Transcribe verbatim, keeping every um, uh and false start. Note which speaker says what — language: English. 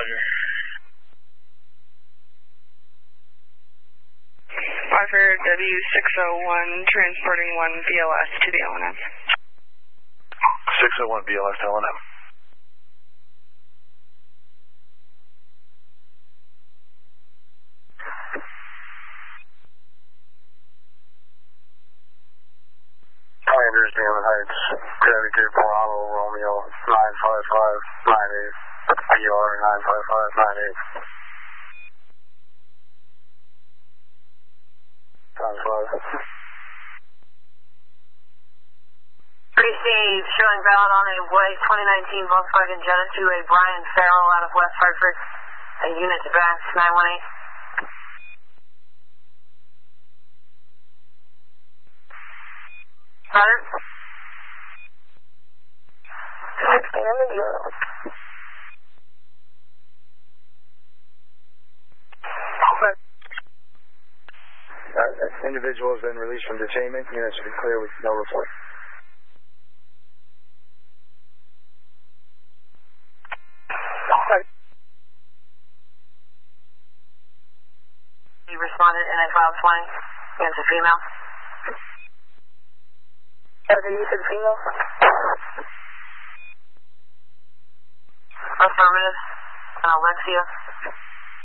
Speaker 1: Roger.
Speaker 2: Roger, W six oh one, transporting one B L S to the L N M.
Speaker 1: six oh one B L S to L N M.
Speaker 3: Flanders, Damon Heights, Connecticut, Bravo, Romeo, nine five five nine eight, B R nine five five nine eight. Times five.
Speaker 4: Received, showing valid on a white twenty nineteen Volkswagen Jetta to a Brian Farrell out of West Hartford, a unit to back nine one eight. Roger.
Speaker 3: Uh, individual has been released from detainment. Unit should be clear with no report.
Speaker 4: You responded in a five twenty against a female.
Speaker 5: Okay, you said female?
Speaker 4: Affirmative. And Alexia.